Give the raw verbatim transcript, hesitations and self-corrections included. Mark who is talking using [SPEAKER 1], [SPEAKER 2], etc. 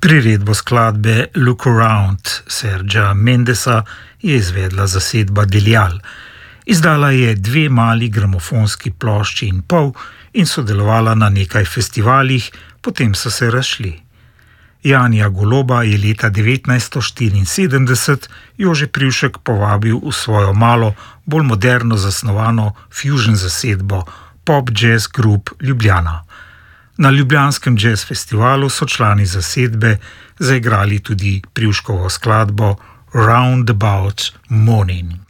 [SPEAKER 1] Priredbo skladbe Look Around Sergija Mendesa je izvedla zasedba Delial. Izdala je dve mali gramofonski plošči in pol in sodelovala na nekaj festivalih, potem so se razšli. Janija Goloba je leta devetnajststo štiriinsedemdeset Jože Privšek povabil v svojo malo, bolj moderno zasnovano fusion zasedbo Pop Jazz Group Ljubljana. Na ljubljanskem jazz festivalu so člani zasedbe zaigrali tudi Privškovo skladbo Roundabout Morning.